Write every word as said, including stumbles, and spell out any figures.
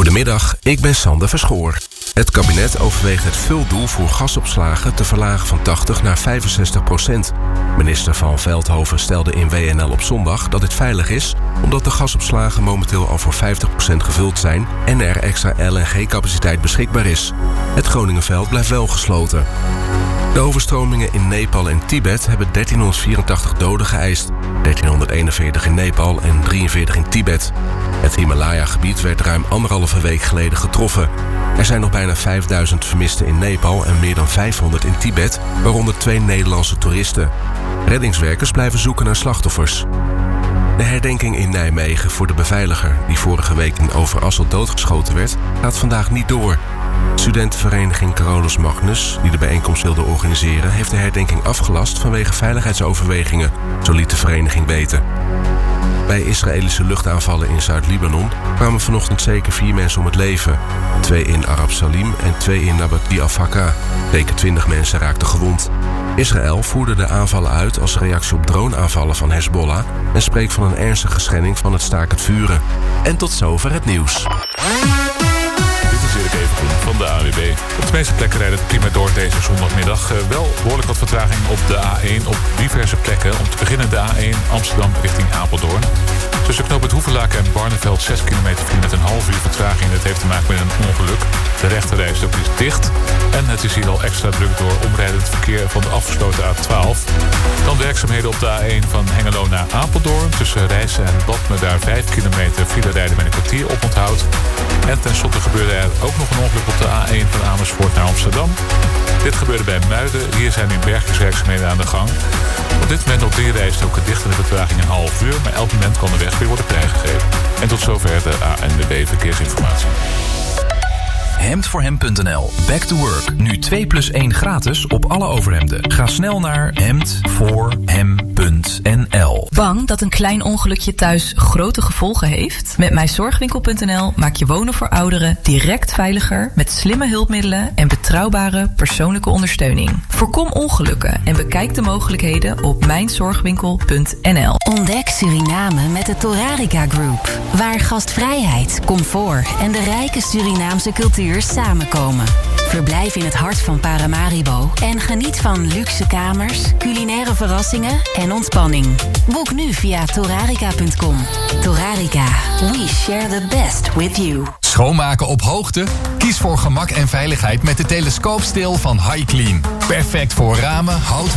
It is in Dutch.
Goedemiddag, ik ben Sander Verschoor. Het kabinet overweegt het vuldoel voor gasopslagen te verlagen van tachtig naar vijfenzestig procent. Minister Van Veldhoven stelde in W N L op zondag dat dit veilig is, omdat de gasopslagen momenteel al voor vijftig procent gevuld zijn en er extra L N G-capaciteit beschikbaar is. Het Groningenveld blijft wel gesloten. De overstromingen in Nepal en Tibet hebben dertienhonderdvierentachtig doden geëist. dertienhonderdeenenveertig in Nepal en drieënveertig in Tibet. Het Himalaya-gebied werd ruim anderhalve week geleden getroffen. Er zijn nog bijna vijfduizend vermisten in Nepal en meer dan vijfhonderd in Tibet, waaronder twee Nederlandse toeristen. Reddingswerkers blijven zoeken naar slachtoffers. De herdenking in Nijmegen voor de beveiliger die vorige week in Overasselt doodgeschoten werd, gaat vandaag niet door. Studentenvereniging Carolus Magnus, die de bijeenkomst wilde organiseren, heeft de herdenking afgelast vanwege veiligheidsoverwegingen, zo liet de vereniging weten. Bij Israëlische luchtaanvallen in Zuid-Libanon kwamen vanochtend zeker vier mensen om het leven. Twee in Arab Salim en twee in Nabati al-Faka. Zeker twintig mensen raakten gewond. Israël voerde de aanvallen uit als reactie op droneaanvallen van Hezbollah en spreekt van een ernstige schending van het staakt het vuren. En tot zover het nieuws. Erik Evenkoen van de A W B. Op de meeste plekken rijdt het prima door deze zondagmiddag. Uh, wel behoorlijk wat vertraging op de A één op diverse plekken. Om te beginnen de A één Amsterdam richting Apeldoorn. Tussen knooppunt Hoevelaken en Barneveld zes kilometer file met een half uur vertraging. Dat heeft te maken met een ongeluk. De rechterrijstrook is dicht. En het is hier al extra druk door omrijdend verkeer van de afgesloten A twaalf. Dan werkzaamheden op de A één van Hengelo naar Apeldoorn. Tussen Rijssen en Badme daar vijf kilometer file rijden met een kwartier op onthoud. En tenslotte gebeurde er ook nog een ongeluk op de A één van Amersfoort naar Amsterdam. Dit gebeurde bij Muiden. Hier zijn nu bergingswerkzaamheden aan de gang. Op dit moment op drie rijstroken dicht in de vertraging een half uur. Maar elk moment kan de weg weer worden vrijgegeven. En tot zover de A N W B verkeersinformatie. hemd voor hem punt n l. Back to work. Nu twee plus één gratis op alle overhemden. Ga snel naar hemd voor hem punt n l. Bang dat een klein ongelukje thuis grote gevolgen heeft? Met mijzorgwinkel punt n l maak je wonen voor ouderen direct veiliger met slimme hulpmiddelen en betrouwbare persoonlijke ondersteuning. Voorkom ongelukken en bekijk de mogelijkheden op mijnzorgwinkel punt n l. Ontdek Suriname met de Torarica Group, waar gastvrijheid, comfort en de rijke Surinaamse cultuur samenkomen. Verblijf in het hart van Paramaribo en geniet van luxe kamers, culinaire verrassingen en ontspanning. Boek nu via torarica punt com. Torarica, we share the best with you. Schoonmaken op hoogte? Kies voor gemak en veiligheid met de telescoopsteel van HiClean. Perfect voor ramen, hout